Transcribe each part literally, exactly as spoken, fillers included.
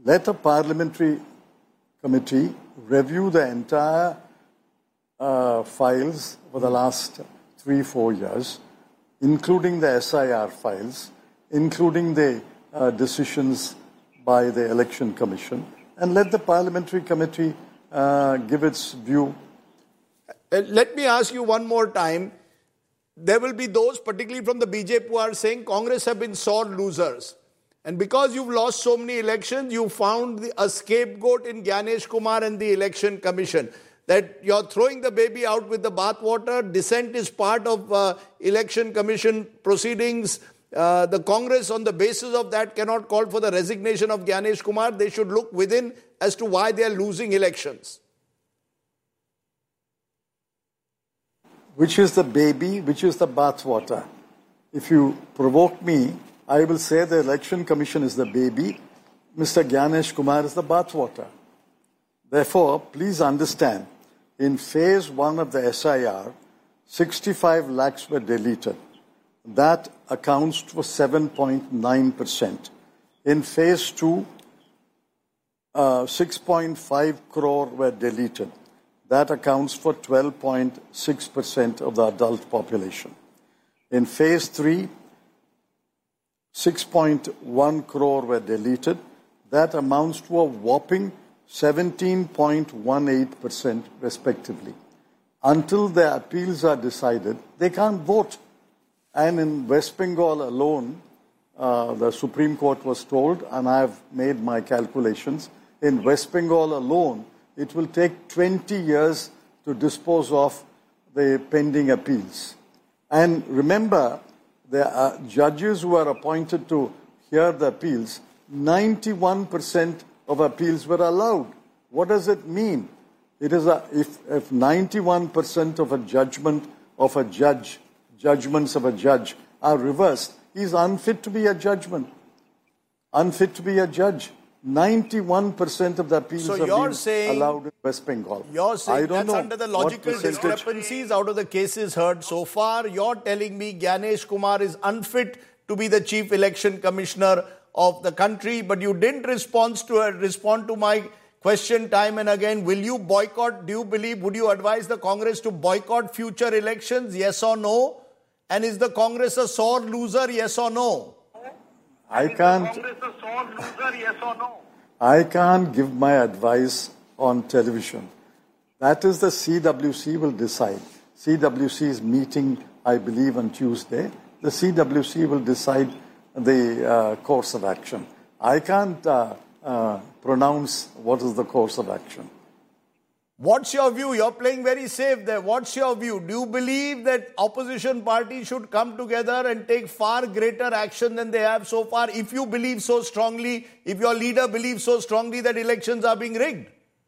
let a parliamentary committee review the entire uh, files for the last three, four years, including the S I R files, including the uh, decisions by the Election Commission, and let the parliamentary committee uh, give its view. Uh, let me ask you one more time. There will be those, particularly from the B J P, who are saying Congress have been sore losers. And because you've lost so many elections, you found the, a scapegoat in Gyanesh Kumar and the Election Commission. That you're throwing the baby out with the bathwater. Dissent is part of uh, Election Commission proceedings. Uh, the Congress, on the basis of that, cannot call for the resignation of Gyanesh Kumar. They should look within as to why they are losing elections. Which is the baby, which is the bathwater? If you provoke me, I will say the Election Commission is the baby, Mister Gyanesh Kumar is the bathwater. Therefore, please understand, in phase one of the S I R, sixty-five lakhs were deleted. That accounts for seven point nine percent. In phase two, uh, six point five crore were deleted. That accounts for twelve point six percent of the adult population. In phase three, six point one crore were deleted. That amounts to a whopping seventeen point one eight percent respectively. Until the appeals are decided, they can't vote. And in West Bengal alone, uh, the Supreme Court was told, and I have made my calculations, in West Bengal alone, it will take twenty years to dispose of the pending appeals. And remember, there are judges who are appointed to hear the appeals. ninety-one percent of appeals were allowed. What does it mean? It is a, if, if ninety-one percent of a judgment of a judge, judgments of a judge are reversed, he is unfit to be a judgment, unfit to be a judge. ninety-one percent of the appeals so are being saying, allowed in West Bengal. You're saying I don't that's know under the logical discrepancies out of the cases heard so far. You're telling me Gyanesh Kumar is unfit to be the chief election commissioner of the country, but you didn't respond to, uh, respond to my question time and again. Will you boycott? Do you believe, would you advise the Congress to boycott future elections? Yes or no? And is the Congress a sore loser? Yes or no? I can't. Congress a sore loser, yes or no? I can't give my advice on television. That is the C W C will decide. C W C is meeting, I believe, on Tuesday. The C W C will decide the uh, course of action. I can't uh, uh, pronounce what is the course of action. What's your view? You're playing very safe there. What's your view? Do you believe that opposition parties should come together and take far greater action than they have so far? If you believe so strongly, if your leader believes so strongly that elections are being rigged?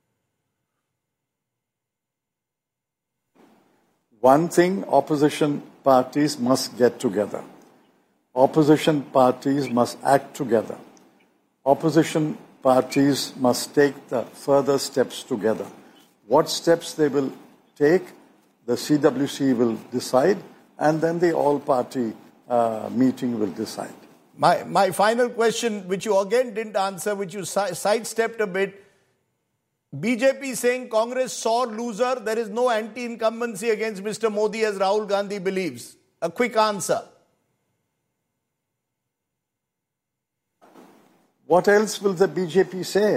One thing, opposition parties must get together. Opposition parties must act together. Opposition parties must take the further steps together. What steps they will take, the C W C will decide, and then the all-party uh, meeting will decide. My, my final question, which you again didn't answer, which you si- sidestepped a bit, B J P saying Congress sore loser, there is no anti-incumbency against Mister Modi as Rahul Gandhi believes. A quick answer. What else will the B J P say?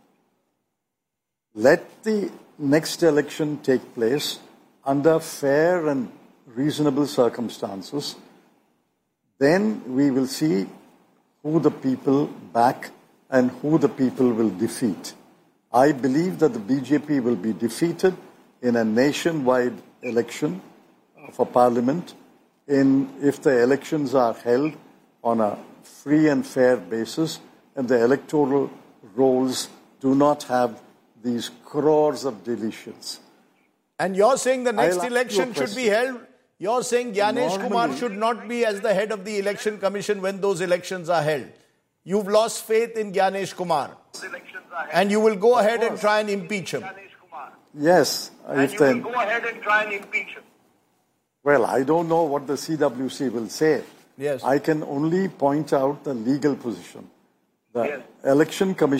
Let the next election take place under fair and reasonable circumstances. Then we will see who the people back and who the people will defeat. I believe that the B J P will be defeated in a nationwide election for parliament in if the elections are held on a free and fair basis and the electoral rolls do not have these crores of deletions. And you're saying the next I'll election should be held, you're saying Gyanesh Normally, Kumar should not be as the head of the election commission when those elections are held. You've lost faith in Gyanesh Kumar. And you will go ahead and try and impeach him. Yes. And if you then, will go ahead and try and impeach him. Well, I don't know what the C W C will say. Yes. I can only point out the legal position. The Yes. election commission